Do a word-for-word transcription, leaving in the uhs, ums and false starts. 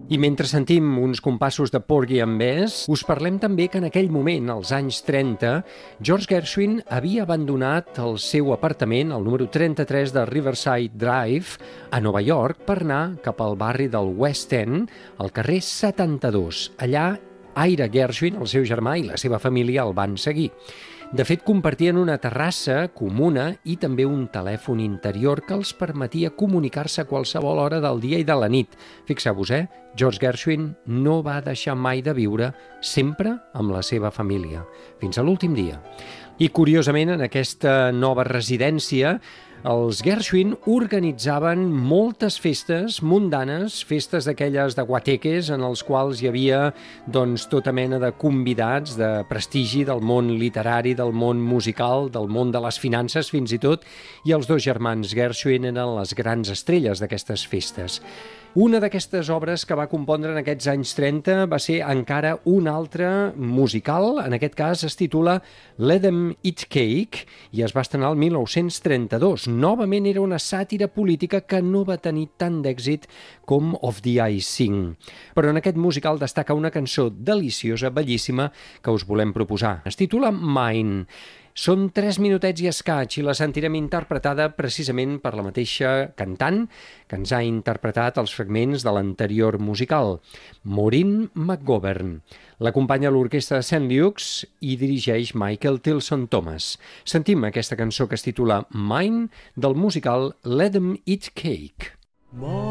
I mentre sentim uns compassos de Porgy and Bess, us parlem també que en aquell moment, als anys trenta, George Gershwin havia abandonat el seu apartament, el número trenta-tres de Riverside Drive, a Nova York, per anar cap al barri del West End, al carrer setanta-dos. Allà, Ira Gershwin, el seu germà i la seva família el van seguir. De fet, compartien una terrassa comuna i també un telèfon interior que els permetia comunicar-se a qualsevol hora del dia i de la nit. Fixeu-vos, eh? George Gershwin no va deixar mai de viure, sempre amb la seva família, fins a l'últim dia. I, curiosament, en aquesta nova residència, els Gershwin organitzaven moltes festes mundanes, festes d'aquelles de guateques, en els quals hi havia doncs, tota mena de convidats de prestigi del món literari, del món musical, del món de les finances fins i tot, i els dos germans Gershwin eren les grans estrelles d'aquestes festes. Una d'aquestes obres que va compondre en aquests anys trenta va ser encara una altra musical, en aquest cas es titula Let Them Eat Cake i es va estrenar el mil nou-cents trenta-dos. Novament era una sàtira política que no va tenir tant d'èxit com Of the I Sing. Però en aquest musical destaca una cançó deliciosa, bellíssima, que us volem proposar. Es titula Mine. Són tres minutets i escaig i la sentirem interpretada precisament per la mateixa cantant que ens ha interpretat els fragments de l'anterior musical, Maureen McGovern. L'acompanya l'orquestra de Saint Luke's i dirigeix Michael Tilson Thomas. Sentim aquesta cançó que es titula Mine del musical Let Them Eat Cake.